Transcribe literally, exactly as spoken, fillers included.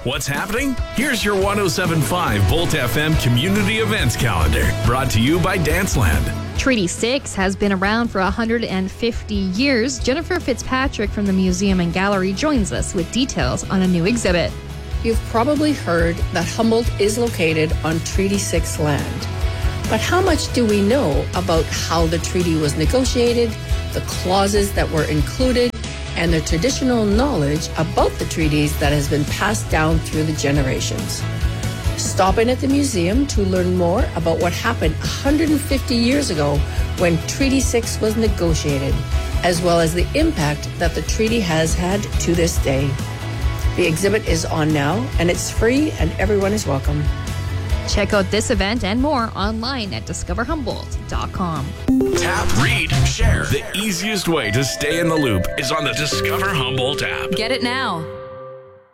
What's happening? Here's your one oh seven point five Volt F M community events calendar, brought to you by Danceland. Treaty six has been around for one hundred fifty years. Jennifer Fitzpatrick from the Museum and Gallery joins us with details on a new exhibit. You've probably heard that Humboldt is located on Treaty six land. But how much do we know about how the treaty was negotiated, the clauses that were included, and the traditional knowledge about the treaties that has been passed down through the generations? Stop in at the museum to learn more about what happened one hundred fifty years ago when Treaty six was negotiated, as well as the impact that the treaty has had to this day. The exhibit is on now, and it's free, and everyone is welcome. Check out this event and more online at discover humboldt dot com. Tap, read, share. The easiest way to stay in the loop is on the Discover Humboldt app. Get it now.